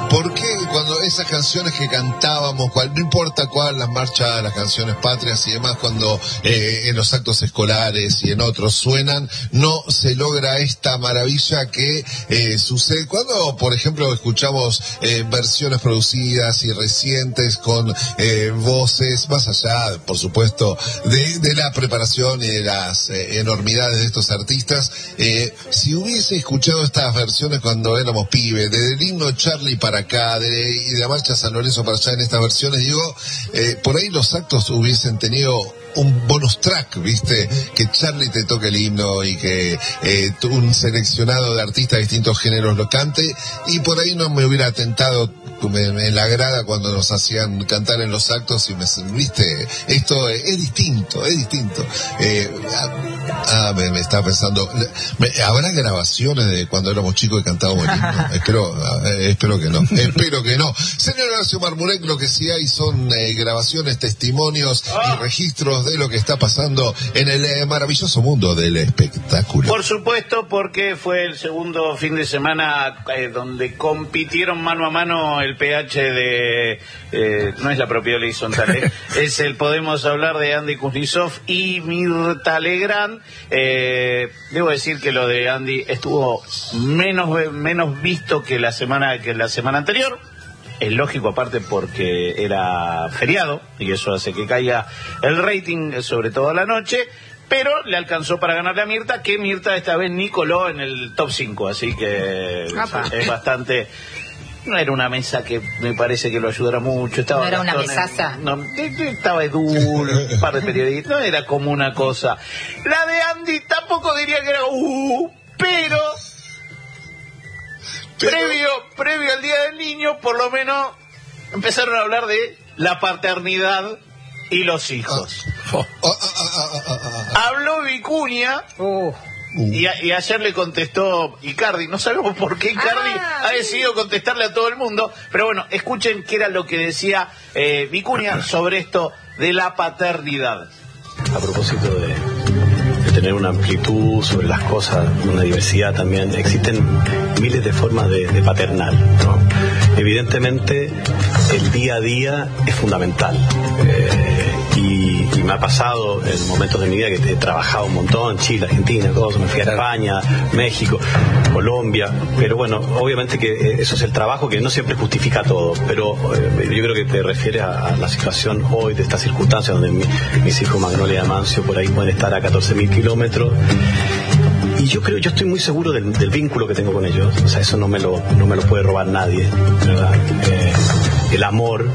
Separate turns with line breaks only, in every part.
¿Por qué cuando esas canciones que cantábamos, no importa cuál, las marchas, las canciones patrias y demás, cuando en los actos escolares y en otros suenan, no se logra esta maravilla que sucede cuando, por ejemplo, escuchamos versiones producidas y recientes con voces, más allá, por supuesto, de la preparación y de las enormidades de estos artistas? Si hubiese escuchado estas versiones cuando éramos pibes, desde el himno Charlie para acá, y de la marcha San Lorenzo para allá en estas versiones, digo, por ahí los actos hubiesen tenido un bonus track, ¿viste? Que Charlie te toque el himno y que un seleccionado de artistas de distintos géneros lo cante, y por ahí no me hubiera tentado en la grada cuando nos hacían cantar en los actos y ¿viste? Esto es distinto, es distinto. Me estaba pensando, ¿habrá grabaciones de cuando éramos chicos y cantábamos el himno? Espero que no. Señor Horacio Marmurek, lo que sí hay son grabaciones, testimonios y registros de lo que está pasando en el maravilloso mundo del espectáculo.
Por supuesto, porque fue el segundo fin de semana donde compitieron mano a mano el PH de... no es la propiedad horizontal, es el Podemos Hablar de Andy Kuznetsov y Mirta Legrand. Debo decir que lo de Andy estuvo menos visto que la semana anterior. Es lógico, aparte porque era feriado y eso hace que caiga el rating, sobre todo a la noche, pero le alcanzó para ganarle a Mirta, que Mirta esta vez ni coló en el top 5, así que es bastante... No era una mesa que me parece que lo ayudara mucho. Estaba
¿No era una mesaza?
No, estaba Edul, un par de periodistas, no era como una cosa. La de Andy tampoco diría que era pero... Previo al Día del Niño, por lo menos empezaron a hablar de la paternidad y los hijos. Habló Vicuña y ayer le contestó Icardi. No sabemos por qué Icardi ha decidido contestarle a todo el mundo, pero bueno, escuchen qué era lo que decía Vicuña sobre esto de la paternidad.
A propósito de tener una amplitud sobre las cosas, una diversidad también, existen miles de formas de paternar, ¿no? Evidentemente el día a día es fundamental, y me ha pasado en momentos de mi vida que he trabajado un montón, Chile, Argentina, cosas, me fui a España, México, Colombia, pero bueno, obviamente que eso es el trabajo que no siempre justifica todo, pero yo creo que te refieres a la situación hoy de estas circunstancias donde mis hijos Magnolia y Amancio por ahí pueden estar a 14.000 kilómetros. Y yo estoy muy seguro del vínculo que tengo con ellos. O sea, eso no me lo puede robar nadie, ¿verdad? El amor,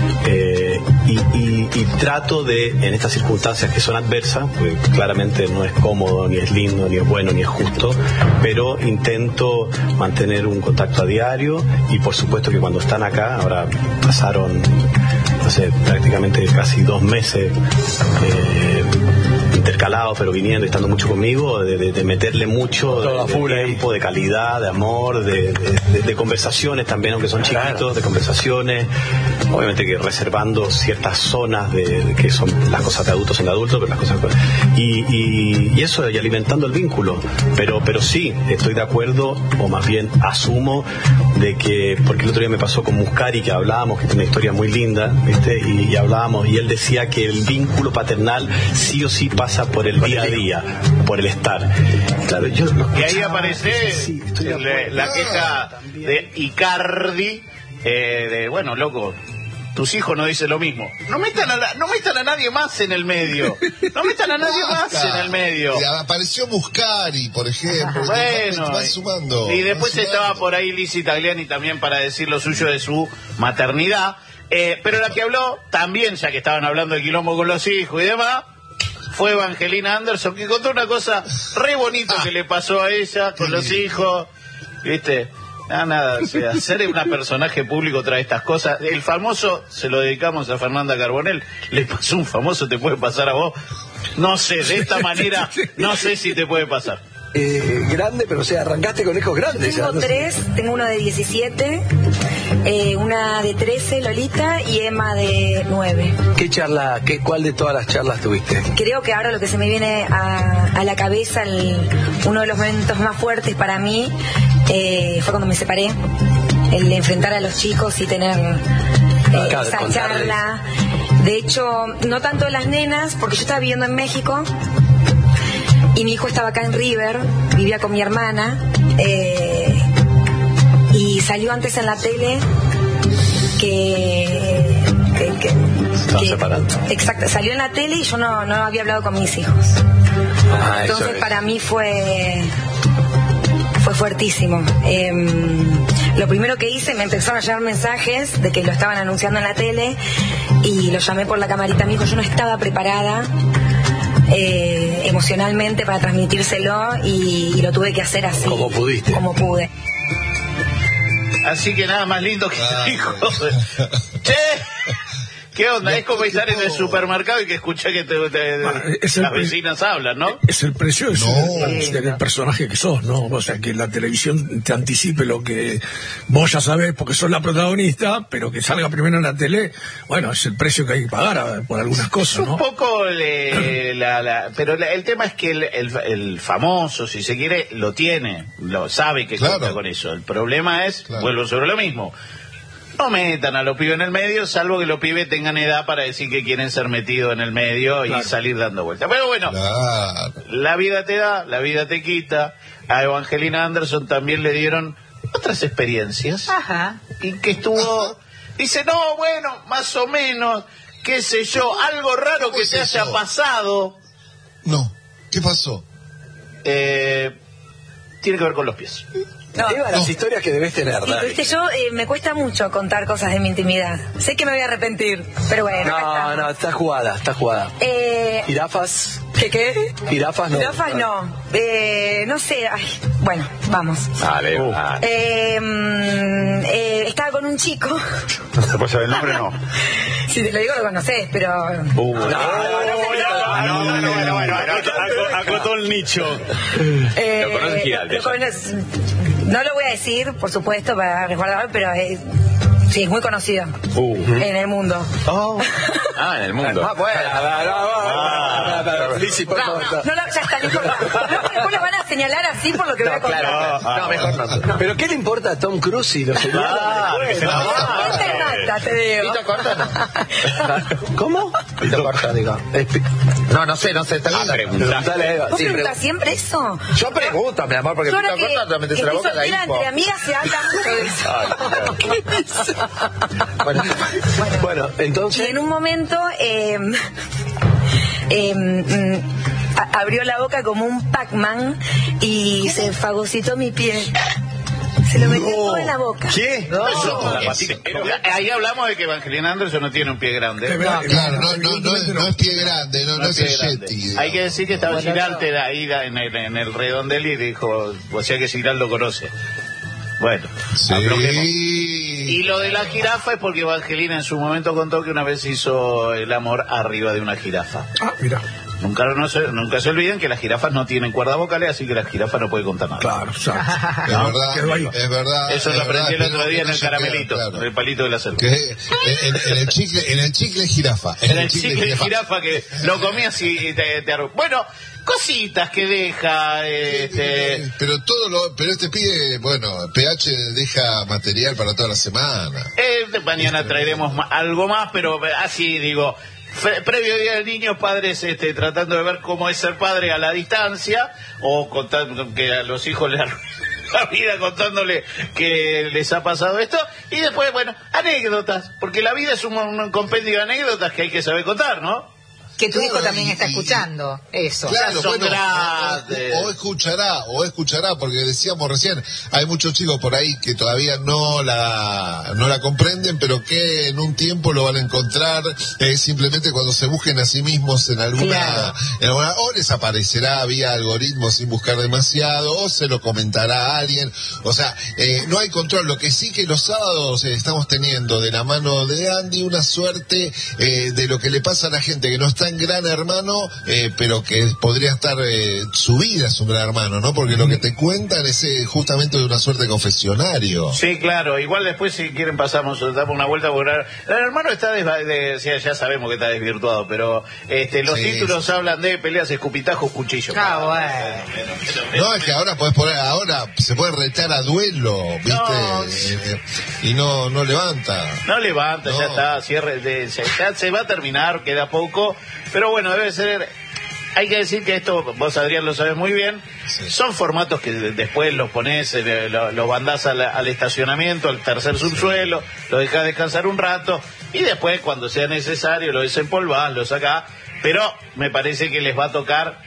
y trato de, en estas circunstancias que son adversas, pues claramente no es cómodo, ni es lindo, ni es bueno, ni es justo, pero intento mantener un contacto a diario, y por supuesto que cuando están acá, ahora pasaron, no sé, prácticamente casi 2 meses intercalados, pero viniendo y estando mucho conmigo, de meterle mucho de tiempo, de calidad, de amor, de conversaciones también, aunque son chiquitos, de conversaciones, obviamente que reservando ciertas zonas que son las cosas de adultos en adultos, pero las cosas y eso, y alimentando el vínculo, pero sí, estoy de acuerdo, o más bien asumo, de que, porque el otro día me pasó con Muscari, que hablábamos, que tiene una historia muy linda, ¿viste? Y hablábamos, y él decía que el vínculo paternal sí o sí pasa por el día a día, por el estar. Claro, y ahí aparece
la queja de Icardi, de bueno, loco, tus hijos no dicen lo mismo. No metan a nadie más en el medio. No metan a nadie más en el medio.
Y apareció Muscari, por ejemplo.
Bueno,
va sumando,
y después estaba por ahí Lizzy Tagliani también para decir lo suyo de su maternidad. Pero la que habló también, ya que estaban hablando de quilombo con los hijos y demás, fue Evangelina Anderson, que contó una cosa re bonita que le pasó a ella con los hijos, ¿viste? Nada, o sea, ser un personaje público trae estas cosas. El famoso, se lo dedicamos a Fernanda Carbonell, le pasó un famoso, ¿te puede pasar a vos? No sé, de esta manera, no sé si te puede pasar.
Grande, pero o sea, arrancaste con hijos grandes.
Tengo 3, tengo uno de 17, una de 13, Lolita, y Emma de 9.
¿Cuál de todas las charlas tuviste?
Creo que ahora lo que se me viene a la cabeza, uno de los momentos más fuertes para mí, fue cuando me separé. el enfrentar a los chicos y tener esa charla. De hecho, no tanto las nenas, porque yo estaba viviendo en México y mi hijo estaba acá en River, vivía con mi hermana, y salió antes en la tele que
se estaban separando.
Exacto, salió en la tele y yo no había hablado con mis hijos. Entonces para mí fue fuertísimo. Lo primero que hice, me empezaron a llegar mensajes de que lo estaban anunciando en la tele y lo llamé por la camarita. Mi hijo, yo no estaba preparada emocionalmente para transmitírselo y lo tuve que hacer así.
Como pudiste.
Como pude.
Así que nada más lindo que tu hijo. ¡Che! ¿Qué onda? Es como estar en el supermercado y que escuché que las vecinas hablan, ¿no?
Es el precio del personaje que sos, ¿no? O sea, que la televisión te anticipe lo que vos ya sabés porque sos la protagonista, pero que salga primero en la tele, bueno, es el precio que hay que pagar por algunas cosas, ¿no?
Un poco, pero el tema es que el famoso, si se quiere, lo tiene, lo sabe que cuenta con eso. El problema es, vuelvo sobre lo mismo. No metan a los pibes en el medio, salvo que los pibes tengan edad para decir que quieren ser metidos en el medio y salir dando vueltas. Pero bueno, la vida te da, la vida te quita. A Evangelina Anderson también le dieron otras experiencias.
Ajá.
Y que estuvo... Dice, no, bueno, más o menos, qué sé yo, algo raro que te haya pasado.
No, ¿qué pasó?
Tiene que ver con los pies.
Las historias que debes tener, dale.
Viste, yo me cuesta mucho contar cosas de mi intimidad. Sé que me voy a arrepentir, pero bueno.
No, está jugada. ¿Jirafas?
¿Qué?
¿Jirafas no?
Jirafas no. No sé, bueno, vamos.
Vale.
Estaba con un chico.
¿Se puede saber el nombre o no?
Si te lo digo lo conocés, pero...
Acotó el nicho.
Lo conoces Giralde.
No lo voy a decir, por supuesto, para resguardar, pero sí, es muy conocido en el mundo.
En el mundo. Lizzy, por favor.
Ya está, no importa. Después lo van a señalar así por lo que voy a contar.
No, mejor no. ¿Pero qué le importa a Tom Cruise y los
te digo.
Pito corto no.
¿Cómo? Pito corto, digo.
No sé, está bien.
Preguntale a Eva.
¿Vos preguntás siempre eso?
Yo pregunto, mi amor, porque
Yo
pito
ahora
corto te metes en la boca de la info.
entre amigas se habla mucho de eso.
Bueno, entonces...
Y en un momento abrió la boca como un Pac-Man y se fagocitó mi pie. Se lo metió todo en la boca.
¿Qué?
Ahí hablamos de que Evangelina Anderson no tiene un pie grande.
Claro, no es pie grande, no es el Yeti.
Hay que decir que estaba Giralde ahí en el redondel y dijo, o sea que Giraldo lo conoce. Bueno, y lo de la jirafa es porque Evangelina en su momento contó que una vez hizo el amor arriba de una jirafa.
Mira.
Nunca se olviden que las jirafas no tienen cuerdas vocales, así que la jirafa no puede contar nada.
Claro,
es verdad.
Eso lo aprendí el otro día en el caramelito, en el palito de la selva.
En el chicle jirafa.
En el chicle jirafa que lo comías y te bueno, cositas que deja
pero este pibe, bueno, PH deja material para toda la semana.
Mañana traeremos algo más, pero así digo, previo día del niño, padres tratando de ver cómo es ser padre a la distancia, o contando que a los hijos les la vida contándole que les ha pasado esto, y después, bueno, anécdotas, porque la vida es un compendio de anécdotas que hay que saber contar, ¿no?
Que tu hijo también está escuchando eso.
Claro, bueno, o escuchará, porque decíamos recién, hay muchos chicos por ahí que todavía no la comprenden, pero que en un tiempo lo van a encontrar, simplemente cuando se busquen a sí mismos en alguna, o les aparecerá vía algoritmo sin buscar demasiado, o se lo comentará a alguien, o sea, no hay control. Lo que sí que los sábados estamos teniendo de la mano de Andy una suerte de lo que le pasa a la gente que no está está en Gran Hermano, pero que podría estar, su vida es un Gran Hermano, ¿no? Porque lo que te cuentan es justamente de una suerte de confesionario.
Sí, claro, igual después si quieren damos una vuelta, porque Gran Hermano está ya sabemos que está desvirtuado, pero los títulos hablan de peleas, escupitajos, cuchillos.
No, es que ahora se puede retar a duelo, ¿viste? Y no levanta.
No levanta, ya está, ya se va a terminar, queda poco, pero bueno, debe ser. Hay que decir que esto, vos Adrián lo sabés muy bien, son formatos que después los ponés, los mandás al estacionamiento, al tercer subsuelo, lo dejás descansar un rato y después cuando sea necesario lo desempolvás, lo sacás, pero me parece que les va a tocar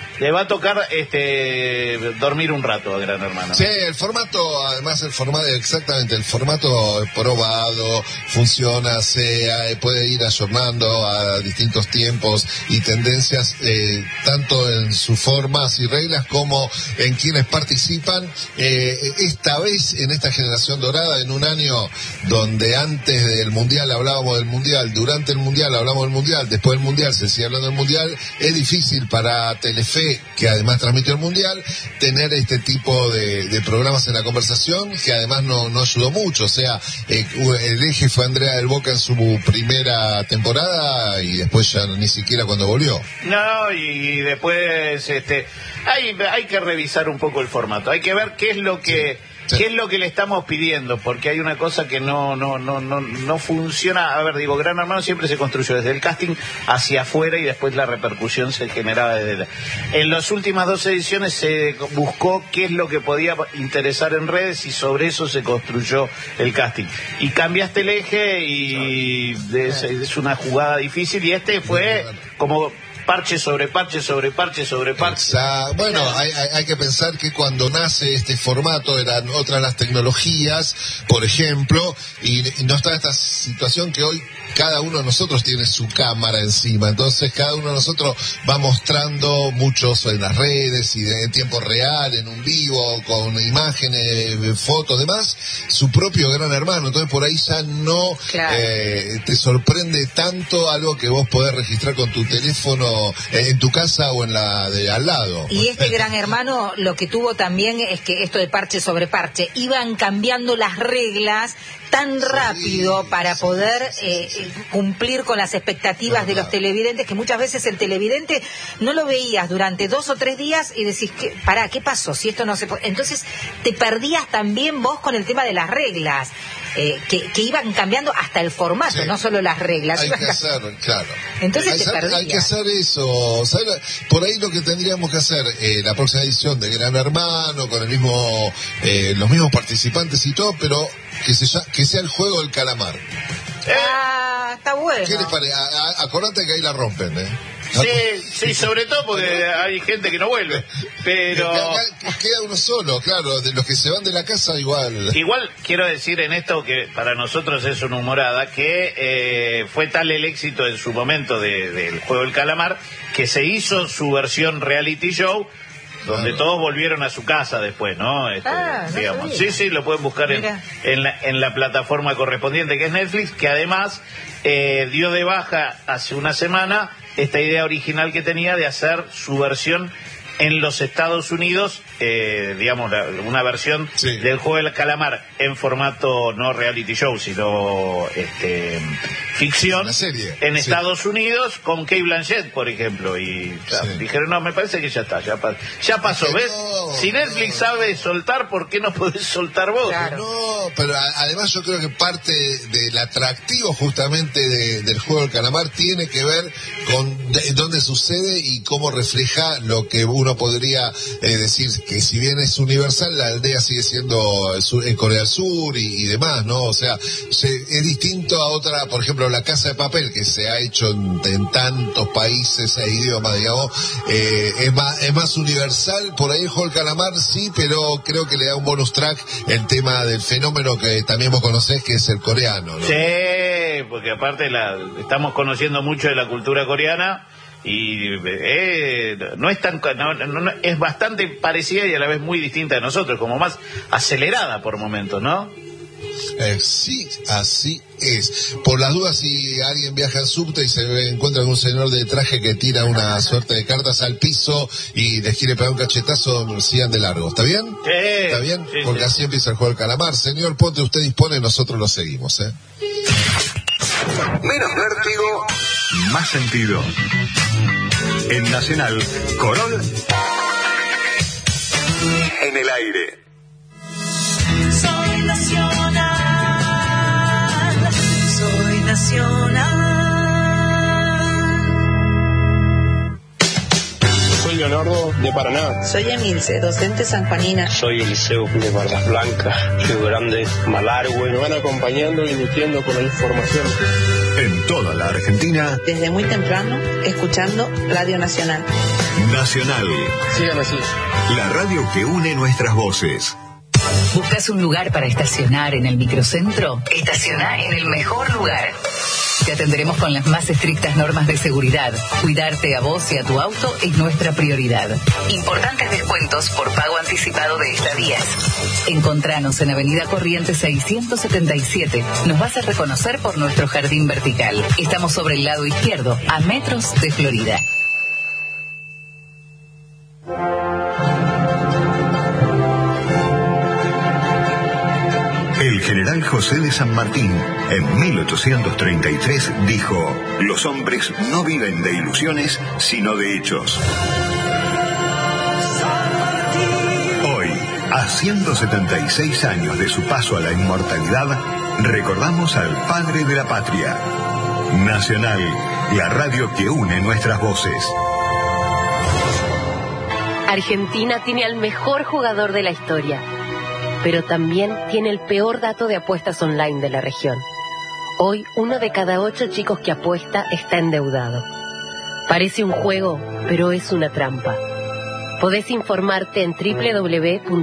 dormir un rato a Gran Hermano.
Sí, el formato exactamente, el formato probado, funciona, puede ir ayornando a distintos tiempos y tendencias, tanto en sus formas y reglas como en quienes participan. Esta vez, en esta generación dorada, en un año donde antes del Mundial hablábamos del Mundial, durante el Mundial hablamos del Mundial, después del Mundial se sigue hablando del Mundial, es difícil para Telefe, que además transmitió el Mundial, tener este tipo de programas en la conversación, que además no ayudó mucho. O sea, el eje fue Andrea del Boca en su primera temporada y después ya ni siquiera cuando volvió.
No, y después hay que revisar un poco el formato, hay que ver qué es lo que le estamos pidiendo, porque hay una cosa que no funciona. A ver, Gran Hermano siempre se construyó desde el casting hacia afuera y después la repercusión se generaba en las últimas 2 ediciones se buscó qué es lo que podía interesar en redes y sobre eso se construyó el casting. Y cambiaste el eje y es una jugada difícil y fue como parche sobre parche sobre parche sobre parche.
Bueno, hay que pensar que cuando nace este formato eran otras las tecnologías, por ejemplo, y no está esta situación que hoy cada uno de nosotros tiene su cámara encima, entonces cada uno de nosotros va mostrando muchos en las redes y en tiempo real, en un vivo, con imágenes, fotos, demás, su propio Gran Hermano. Entonces por ahí ya no te sorprende tanto algo que vos podés registrar con tu teléfono en tu casa o en la de al lado.
Y Gran Hermano lo que tuvo también es que esto de parche sobre parche, iban cambiando las reglas tan rápido para poder cumplir con las expectativas de los televidentes, que muchas veces el televidente no lo veías durante 2 o 3 días y decís, ¿qué pasó? Si esto no se puede. Entonces te perdías también vos con el tema de las reglas, que iban cambiando hasta el formato, no solo las reglas.
Hay que hacer, claro.
Entonces
hay que hacer eso. ¿Sabes? Por ahí lo que tendríamos que hacer la próxima edición de Gran Hermano, con los mismos participantes y todo, pero que sea el juego del calamar.
Está bueno.
¿Qué les parece? Acordate que ahí la rompen,
Sí, sobre todo porque hay gente que no vuelve, pero
queda uno solo, claro, de los que se van de la casa igual
quiero decir en esto que para nosotros es una humorada, que fue tal el éxito en su momento del juego del calamar que se hizo su versión reality show, donde todos volvieron a su casa después, ¿no? Digamos. Sí, lo pueden buscar en la plataforma correspondiente, que es Netflix, que además dio de baja hace una semana esta idea original que tenía de hacer su versión en los Estados Unidos, una versión del juego del calamar en formato no reality show, sino ficción, en Estados Unidos, con Kate Blanchett, por ejemplo, y dijeron, no, me parece que ya está, ya pasó, ¿ves? Si Netflix sabe soltar, ¿por qué no podés soltar vos?
Claro.
No, pero además yo creo que parte del atractivo justamente del juego del calamar tiene que ver con dónde sucede y cómo refleja lo que uno podría decir, que si bien es universal, la aldea sigue siendo en Corea del Sur y demás, ¿no? O sea, es distinto a otra, por ejemplo, La Casa de Papel, que se ha hecho en tantos países e idiomas, digamos, es más universal. Por ahí el juego del calamar sí, pero creo que le da un bonus track el tema del fenómeno que también vos conocés, que es el coreano, ¿no?
Sí, porque aparte estamos conociendo mucho de la cultura coreana y no es tan es bastante parecida y a la vez muy distinta de nosotros, como más acelerada por momentos, ¿no?
Sí, así es. Por las dudas, si alguien viaja en subte y se encuentra con un señor de traje que tira una suerte de cartas al piso y les quiere pegar un cachetazo, sigan de largo. ¿Está bien?
Sí.
¿Está bien?
Sí,
porque
sí.
así empieza el juego del calamar. Señor Ponte, usted dispone, nosotros lo seguimos, ¿eh?
Menos vértigo, más sentido. En Nacional, Corol en el aire.
Soy nacional, soy nacional.
Soy Leonardo de Paraná.
Soy Emilce, docente sanjuanina.
Soy Eliseo de Barbas Blancas, Río Grande, Malargüe. Me van acompañando y nutriendo con la información.
En toda la Argentina.
Desde muy temprano, escuchando Radio Nacional.
Nacional.
Síganme así.
La radio que une nuestras voces.
¿Buscas un lugar para estacionar en el microcentro? Estaciona en el mejor lugar. Te atenderemos con las más estrictas normas de seguridad. Cuidarte a vos y a tu auto es nuestra prioridad. Importantes descuentos por pago anticipado de estadías. Encontranos en Avenida Corrientes 677. Nos vas a reconocer por nuestro jardín vertical. Estamos sobre el lado izquierdo, a metros de Florida.
El general José de San Martín, en 1833, dijo: los hombres no viven de ilusiones, sino de hechos. Hoy, a 176 años de su paso a la inmortalidad, recordamos al padre de la patria. Nacional, la radio que une nuestras voces.
Argentina tiene al mejor jugador de la historia, pero también tiene el peor dato de apuestas online de la región. Hoy, 1 de cada 8 chicos que apuesta está endeudado. Parece un juego, pero es una trampa. Podés informarte en www.